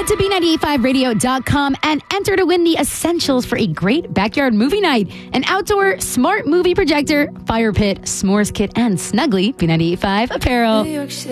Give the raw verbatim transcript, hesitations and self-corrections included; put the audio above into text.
Head to B nine eight five radio dot com and enter to win the essentials for a great backyard movie night. An outdoor smart movie projector, fire pit, s'mores kit, and Snuggly B nine eight five apparel.